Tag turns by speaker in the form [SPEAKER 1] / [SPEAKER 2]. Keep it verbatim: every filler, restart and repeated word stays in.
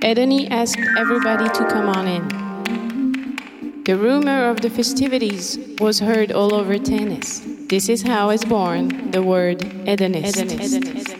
[SPEAKER 1] Edeni asked everybody to come on in. The rumor of the festivities was heard all over Tennis. This is how is born the word hedonist.